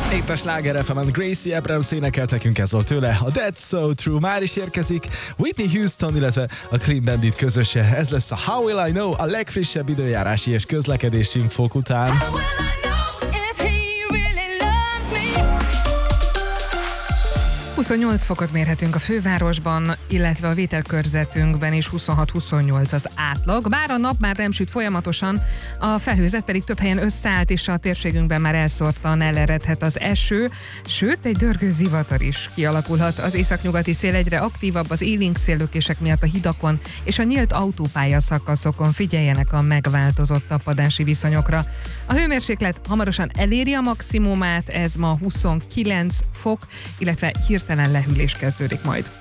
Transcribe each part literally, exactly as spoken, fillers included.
Itt a Sláger ef emen Gracie Abrams énekelt nekünk, ez volt tőle. A That's So True már is érkezik. Whitney Houston, illetve a Clean Bandit közöse. Ez lesz a How Will I Know a legfrissebb időjárási és közlekedési infók után. huszonnyolc fokot mérhetünk a fővárosban, illetve a vételkörzetünkben is huszonhat-huszonnyolc az átlag. Bár a nap már nem süt folyamatosan, a felhőzet pedig több helyen összeállt, és a térségünkben már elszórtan eleredhet az eső, sőt egy dörgő zivatar is kialakulhat. Az északnyugati szél egyre aktívabb, az élénk széllökések miatt a hidakon és a nyílt autópálya szakaszokon figyeljenek a megváltozott tapadási viszonyokra. A hőmérséklet hamarosan eléri a maximumát, ez ma huszonkilenc fok, illetve hirtelen lehűlés kezdődik majd.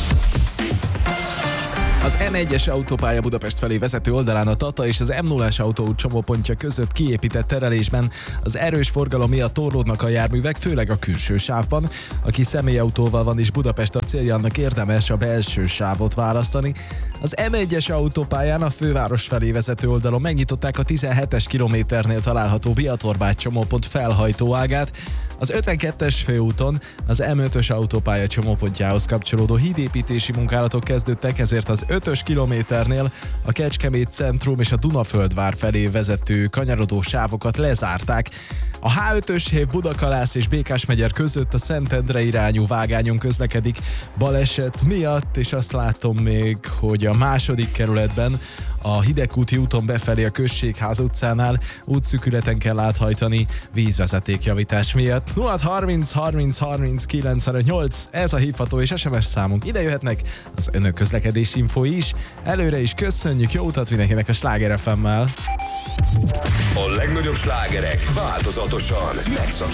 Az em egyes autópálya Budapest felé vezető oldalán a Tata és az em nullás autóút csomópontja között kiépített terelésben az erős forgalom miatt torlódnak a járművek, főleg a külső sávban. Aki személyautóval van és Budapest a célja, annak érdemes a belső sávot választani. Az em egyes autópályán a főváros felé vezető oldalon megnyitották a tizenhetes kilométernél található Biatorbágy csomópont felhajtóágát. Az ötvenkettes főúton az em ötös autópálya csomópontjához kapcsolódó hídépítési munkálatok kezdődtek, ezért az ötös kilométernél a Kecskemét Centrum és a Dunaföldvár felé vezető kanyarodó sávokat lezárták. A há ötös hév Budakalász és Békásmegyer között a Szentendre irányú vágányon közlekedik baleset miatt, és azt látom még, hogy a második kerületben a Hidegkúti úton befelé a Községház utcánál útszűkületen kell áthajtani vízvezetékjavítás miatt. nulla harminc harminc harminc kilencvennyolc, ez a hívható és es em es számunk. Ide jöhetnek az önök közlekedési infói is. Előre is köszönjük, jó utat mindenkinek a Sláger ef emmel. A legnagyobb slágerek változatosan megszakítják